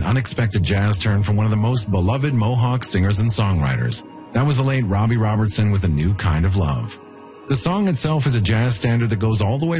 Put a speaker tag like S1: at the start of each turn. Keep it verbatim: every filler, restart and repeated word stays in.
S1: unexpected jazz turn from one of the most beloved Mohawk singers and songwriters. That was the late Robbie Robertson with A New Kind of Love. The song itself is a jazz standard that goes all the way